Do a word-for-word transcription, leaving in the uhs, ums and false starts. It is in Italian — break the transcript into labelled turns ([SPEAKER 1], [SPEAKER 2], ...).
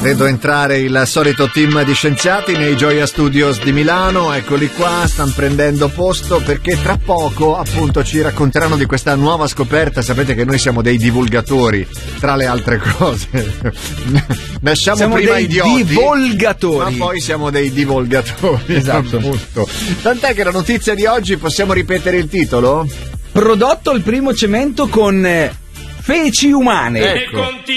[SPEAKER 1] Vedo entrare il solito team di scienziati nei Gioia Studios di Milano, eccoli qua, stanno prendendo posto perché tra poco appunto ci racconteranno di questa nuova scoperta. Sapete che noi siamo dei divulgatori, tra le altre cose. Nasciamo
[SPEAKER 2] siamo
[SPEAKER 1] prima
[SPEAKER 2] dei
[SPEAKER 1] idioti,
[SPEAKER 2] divulgatori,
[SPEAKER 1] ma poi siamo dei divulgatori.
[SPEAKER 2] Esatto.
[SPEAKER 1] Appunto. Tant'è che la notizia di oggi, possiamo ripetere il titolo?
[SPEAKER 2] Prodotto il primo cemento con feci umane.
[SPEAKER 1] Ecco.